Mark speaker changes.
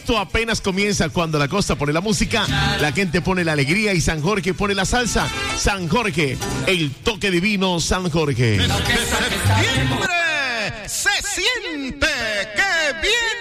Speaker 1: Esto apenas comienza cuando la costa pone la música, la gente pone la alegría y San Jorge pone la salsa. San Jorge, el toque divino San Jorge.
Speaker 2: Septiembre se siente que viene.